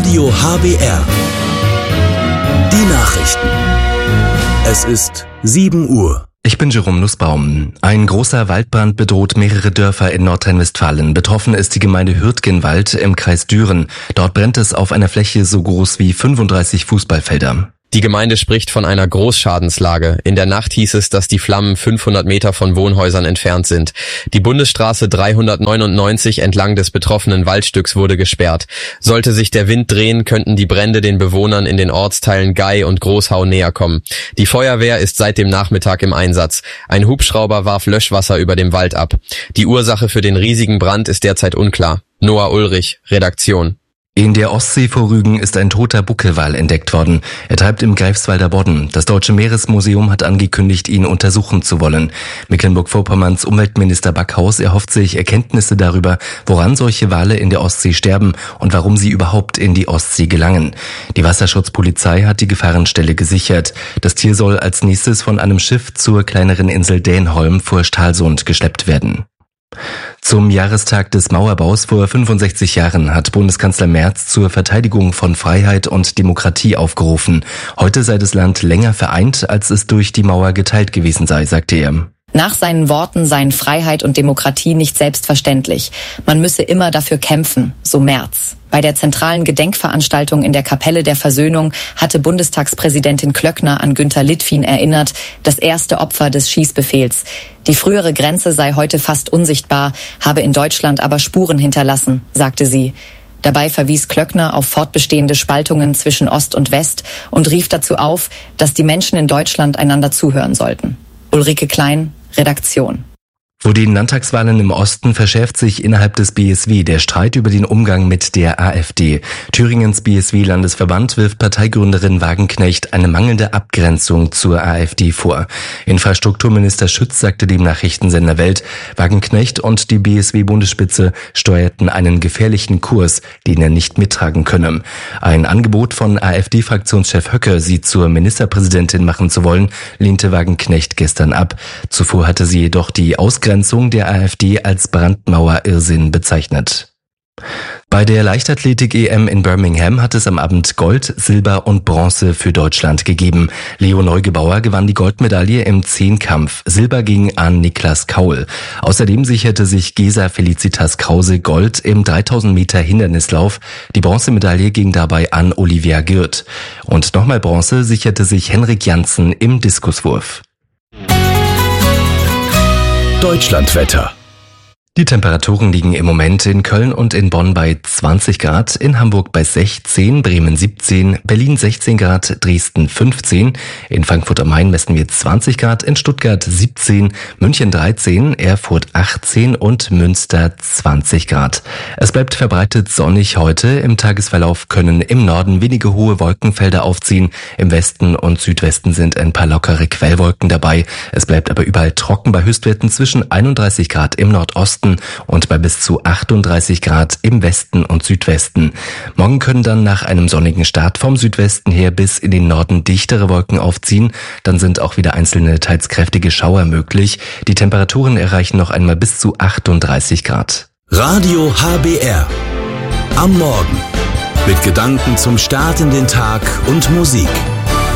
Radio HBR. Die Nachrichten. Es ist 7 Uhr. Ich bin Jerome Nussbaum. Ein großer Waldbrand bedroht mehrere Dörfer in Nordrhein-Westfalen. Betroffen ist die Gemeinde Hürtgenwald im Kreis Düren. Dort brennt es auf einer Fläche so groß wie 35 Fußballfelder. Die Gemeinde spricht von einer Großschadenslage. In der Nacht hieß es, dass die Flammen 500 Meter von Wohnhäusern entfernt sind. Die Bundesstraße 399 entlang des betroffenen Waldstücks wurde gesperrt. Sollte sich der Wind drehen, könnten die Brände den Bewohnern in den Ortsteilen Gei und Großhau näher kommen. Die Feuerwehr ist seit dem Nachmittag im Einsatz. Ein Hubschrauber warf Löschwasser über dem Wald ab. Die Ursache für den riesigen Brand ist derzeit unklar. Noah Ulrich, Redaktion. In der Ostsee vor Rügen ist ein toter Buckelwal entdeckt worden. Er treibt im Greifswalder Bodden. Das Deutsche Meeresmuseum hat angekündigt, ihn untersuchen zu wollen. Mecklenburg-Vorpommerns Umweltminister Backhaus erhofft sich Erkenntnisse darüber, woran solche Wale in der Ostsee sterben und warum sie überhaupt in die Ostsee gelangen. Die Wasserschutzpolizei hat die Gefahrenstelle gesichert. Das Tier soll als nächstes von einem Schiff zur kleineren Insel Dänholm vor Stralsund geschleppt werden. Zum Jahrestag des Mauerbaus vor 65 Jahren hat Bundeskanzler Merz zur Verteidigung von Freiheit und Demokratie aufgerufen. Heute sei das Land länger vereint, als es durch die Mauer geteilt gewesen sei, sagte er. Nach seinen Worten seien Freiheit und Demokratie nicht selbstverständlich. Man müsse immer dafür kämpfen, so Merz. Bei der zentralen Gedenkveranstaltung in der Kapelle der Versöhnung hatte Bundestagspräsidentin Klöckner an Günter Littfin erinnert, das erste Opfer des Schießbefehls. Die frühere Grenze sei heute fast unsichtbar, habe in Deutschland aber Spuren hinterlassen, sagte sie. Dabei verwies Klöckner auf fortbestehende Spaltungen zwischen Ost und West und rief dazu auf, dass die Menschen in Deutschland einander zuhören sollten. Ulrike Klein, Redaktion. Vor den Landtagswahlen im Osten verschärft sich innerhalb des BSW der Streit über den Umgang mit der AfD. Thüringens BSW-Landesverband wirft Parteigründerin Wagenknecht eine mangelnde Abgrenzung zur AfD vor. Infrastrukturminister Schütz sagte dem Nachrichtensender Welt, Wagenknecht und die BSW-Bundesspitze steuerten einen gefährlichen Kurs, den er nicht mittragen könne. Ein Angebot von AfD-Fraktionschef Höcke, sie zur Ministerpräsidentin machen zu wollen, lehnte Wagenknecht gestern ab. Zuvor hatte sie jedoch die Ausgrenzung der AfD als Brandmauer-Irrsinn bezeichnet. Bei der Leichtathletik-EM in Birmingham hat es am Abend Gold, Silber und Bronze für Deutschland gegeben. Leo Neugebauer gewann die Goldmedaille im Zehnkampf. Silber ging an Niklas Kaul. Außerdem sicherte sich Gesa Felicitas Krause Gold im 3000 Meter Hindernislauf. Die Bronzemedaille ging dabei an Olivia Gürt. Und nochmal Bronze sicherte sich Henrik Janssen im Diskuswurf. Deutschlandwetter. Die Temperaturen liegen im Moment in Köln und in Bonn bei 20 Grad, in Hamburg bei 16, Bremen 17, Berlin 16 Grad, Dresden 15, in Frankfurt am Main messen wir 20 Grad, in Stuttgart 17, München 13, Erfurt 18 und Münster 20 Grad. Es bleibt verbreitet sonnig heute. Im Tagesverlauf können im Norden wenige hohe Wolkenfelder aufziehen. Im Westen und Südwesten sind ein paar lockere Quellwolken dabei. Es bleibt aber überall trocken bei Höchstwerten zwischen 31 Grad im Nordosten und bei bis zu 38 Grad im Westen und Südwesten. Morgen können dann nach einem sonnigen Start vom Südwesten her bis in den Norden dichtere Wolken aufziehen. Dann sind auch wieder einzelne, teils kräftige Schauer möglich. Die Temperaturen erreichen noch einmal bis zu 38 Grad. Radio HBR. Am Morgen. Mit Gedanken zum Start in den Tag und Musik.